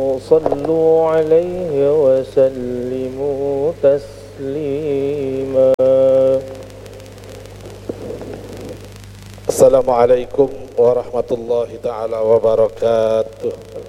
صلوا عليه وسلموا تسليما. Assalamualaikum warahmatullahi ta'ala wabarakatuh.